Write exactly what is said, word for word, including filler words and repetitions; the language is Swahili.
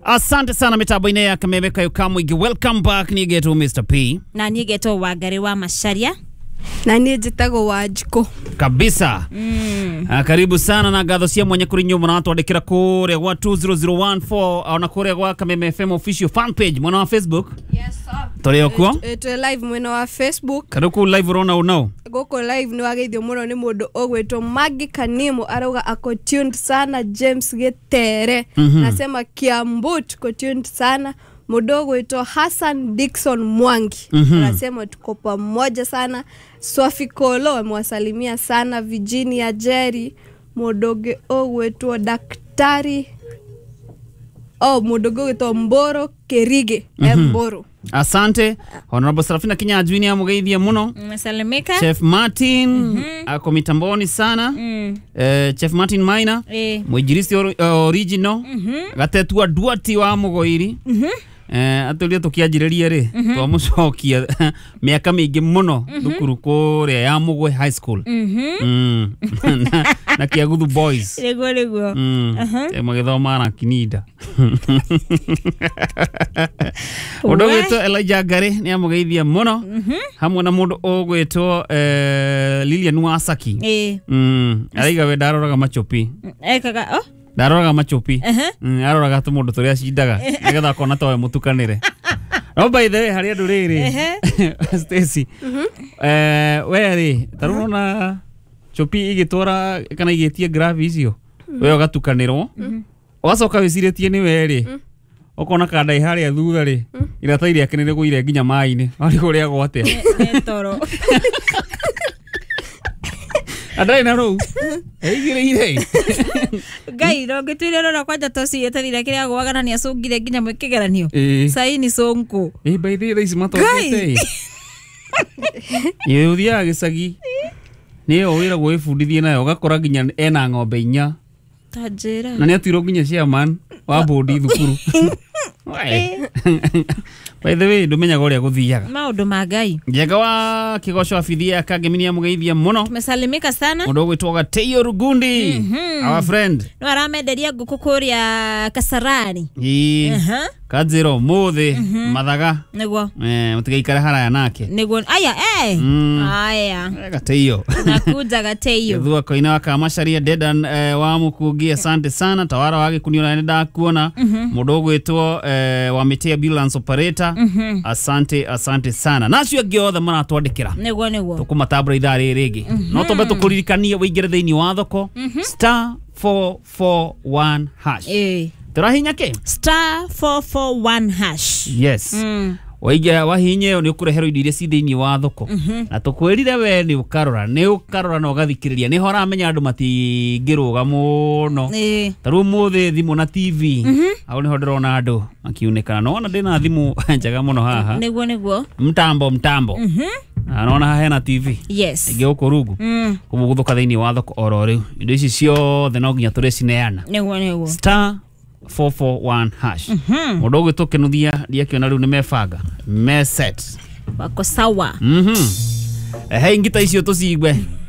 Asante sana mitambo ine ya Kameme Kayo Kamwigi. Welcome back ni geto mister P. Na ni geto Wangari wa Macharia. Na ni jitago Wanjiko. Kabisa. Mm. Uh, karibu sana na gatho cia mwanya kuri nyuma na watu wadekira kure wa two zero zero one four au na kure wa Kameme F M official fan page mwana wa Facebook. Yes sir. Tore okuo? E to live mwana wa Facebook. Karuku live rona unao. Goko live ni wageithio muno ni mundu ogwetwo Magi Kanimo arauga ako tuned sana. James Getere mm -hmm. nasema Kiambut ko tuned sana. Mudogo wetu Hassan Dixon Mwangi mm -hmm. anasema tuko pamoja sana. Swafi Kolo amewasalimia sana. Virginia Jerry mudogo wetu daktari oh mudogo wetu Mboro Kerige mm -hmm. Mboro. Asante Honorable Sarafina Kinyanjui amugeithia muno. Msalimika Chef Martin mm -hmm. ako mitamboni sana mm. uh, Chef Martin Maina e. Mwijiristi or, uh, original mm -hmm. gatetua duati wa mugoiri mm -hmm. Eh atulia tukianjiriria ri mm -hmm. twamucokia miaka mingi muno thukuru mm -hmm. kuria ya Mugwe High School mm -hmm. mm. na, na Kiaguthu Boys lego lego mm. uh -huh. magithoma na Kinida Odogito Elijah Gare ni amugeithia muno mm -hmm. hamwe na mundu ogwetwo eh, Lilian Wasaki eh mm. araiga we ndaroraga machopi ekaga oh ndaroraga machopi uh -huh. mm, aroraga tu mundu turia cindaga nigetha kona towe mutukanire no by the way hari andu riri Stacy eh we ri taruna chopi igitwara kana igetie graph icio we ogatukanirwo wacoka wiciretie ni we ri okona kanda ihari thutha ri irata iria kenene guire nginya mai-ini ari kuria gwate ne toro Adai na ro. Eigire ire. Gai ro gitwire ro kwanja tosi yetadira kiria gwagana ni acungire nginya mwikigeranio. Sai ni sonko. Eh by the way matogete. Yuthia gicagi. Ni owira gwifundithia nayo gakora nginya ena ng'ombe inya. Tajera. Na ni atiro nginya chairman wa board thukuru. By the way ndumenya goria guthiaga maundu ma Ngai njega wa kigosho afithia akageminia mugeithia muno. Tumesalimika sana mundu gwitwa Teyo Rugundi mm -hmm. our friend no aramenderia nguku kuria Kasarani ii uh -huh. Kadziro muthi mm -hmm. mathaga niguo eh mutigeikara haraya nake niguo aya eh mm. aya Gateyo nakuja Gateyo thua koina wa Kamacharia Dedan eh, wa mukungi asante sana tawara wage kuniona nenda kuona mm -hmm. mundu gwitwa eh, wa Mete ambulance operator mm -hmm. asante asante sana nacio giothe mana twandikira niguo niguo tukumatabra ithari rigi mm -hmm. no tombe tukuririkania wingire thiini wa thoko mm -hmm. star four four one hash eh turahinya ke star four four one hash yes mm. Waiga wahinye ni ukureherwo indo iria ci thiini wa thoko mm -hmm. na tukwirire we ni ukarora ni ukarora no gathikiriria ni hora menya andu matingiruga muno eh taru muthi thimu na T V mm -hmm. au ni hodrona andu akiunekana no ona ndina thimu njaga muno haha niguo niguo mtambo mtambo mhm mm anaona haha na T V yes ige ukurugu mm. kumuguthuka thiini wa thoko oro riu indo ici cio the no nginya turecineana niguo niguo star four four one hash mundu gwitwo Kinuthia ndiakiona riu ni mebanga me set wako sawa mhm eh ngita icio tucigwe